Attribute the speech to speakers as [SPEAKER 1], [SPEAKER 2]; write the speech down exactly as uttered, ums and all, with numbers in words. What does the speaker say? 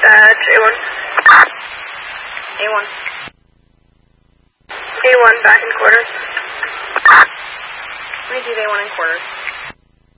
[SPEAKER 1] Dispatch, A one.
[SPEAKER 2] A one.
[SPEAKER 1] A one, back in quarters.
[SPEAKER 2] Repeat A one in quarters.